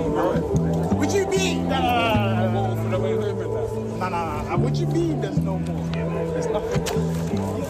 What you mean? Nah. What you mean there's no more? There's nothing.